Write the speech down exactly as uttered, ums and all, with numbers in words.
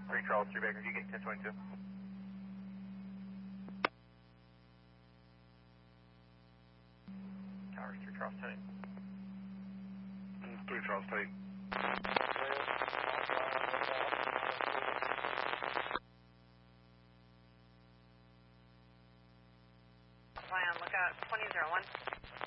three Charles, three Baker, you get ten twenty-two. Towers, three Charles, ten. three Charles, ten. Fly on lookout twenty oh one.